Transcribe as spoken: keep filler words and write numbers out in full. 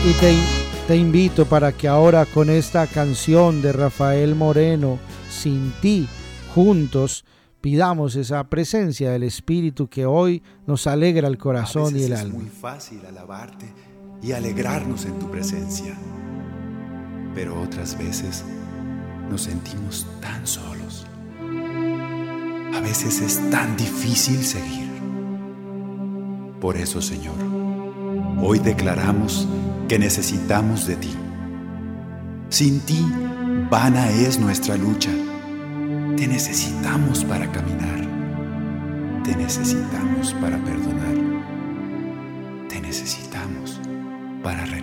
Y te, te invito para que ahora con esta canción de Rafael Moreno, Sin ti, juntos, pidamos esa presencia del Espíritu que hoy nos alegra el corazón y el alma. Es muy fácil alabarte y alegrarnos en tu presencia, pero otras veces nos sentimos tan solos. A veces es tan difícil seguir. Por eso, Señor, hoy declaramos que necesitamos de ti. Sin ti, vana es nuestra lucha. Te necesitamos para caminar. Te necesitamos para perdonar. Te necesitamos para regresar.